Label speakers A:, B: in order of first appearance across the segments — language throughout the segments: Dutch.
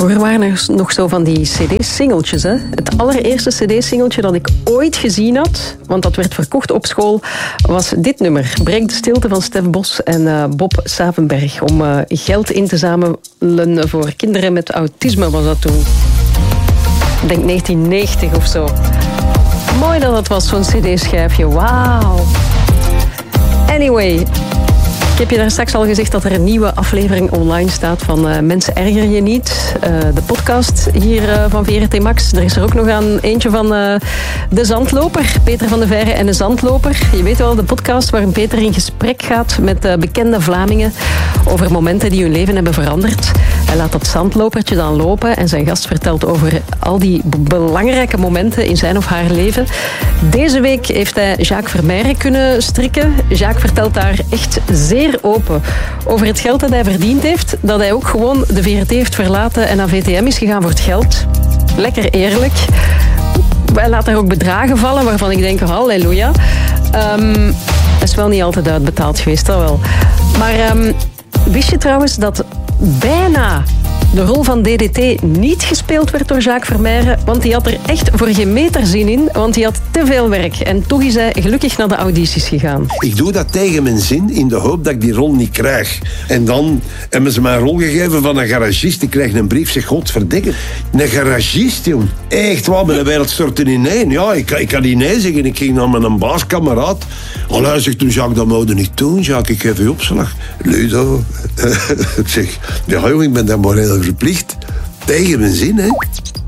A: Vroeger waren er nog zo van die cd-singeltjes. Hè? Het allereerste cd-singeltje dat ik ooit gezien had, want dat werd verkocht op school, was dit nummer. Breek de stilte van Stef Bos en Bob Savenberg. Om geld in te zamelen voor kinderen met autisme was dat toen. Ik denk 1990 of zo. Mooi dat het was, zo'n cd-schijfje. Wauw. Anyway, ik heb je daar straks al gezegd dat er een nieuwe aflevering online staat van Mensen Erger Je Niet. De podcast hier van VRT Max. Er is er ook nog aan eentje van De Zandloper. Peter van de Veire en De Zandloper. Je weet wel, de podcast waarin Peter in gesprek gaat met bekende Vlamingen over momenten die hun leven hebben veranderd. Hij laat dat zandlopertje dan lopen en zijn gast vertelt over al die belangrijke momenten in zijn of haar leven. Deze week heeft hij Jacques Vermeijren kunnen strikken. Jacques vertelt daar echt zeer open over het geld dat hij verdiend heeft. Dat hij ook gewoon de VRT heeft verlaten en naar VTM is gegaan voor het geld. Lekker eerlijk. Hij laat daar ook bedragen vallen waarvan ik denk, halleluja. Dat is wel niet altijd uitbetaald geweest, dat wel. Maar wist je trouwens dat bijna de rol van DDT niet gespeeld werd door Jacques Vermeijren, want die had er echt voor geen meter zin in, want die had te veel werk. En toch is hij gelukkig naar de audities gegaan.
B: Ik doe dat tegen mijn zin, in de hoop dat ik die rol niet krijg. En dan hebben ze mij een rol gegeven van een garagist. Ik krijg een brief, zeg, godverdikke. Een garagist, jong. Echt, wat, mijn wereld stortte ineen. Ja, ik kan niet nee zeggen. Ik ging naar mijn baaskameraad. Oh, hij zegt toen, Jacques, dat mogen niet doen. Jacques, ik geef je opslag. Ludo. Ik zeg, ja jong, ik ben daar moreel verplicht. Tegen mijn zin, hè.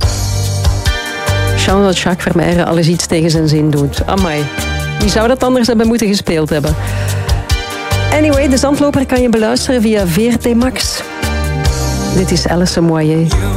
A: Chance dat Jacques Vermeijren al eens iets tegen zijn zin doet. Amai. Wie zou dat anders hebben moeten gespeeld hebben? Anyway, De Zandloper kan je beluisteren via VRT Max. Dit is Alison Moyer.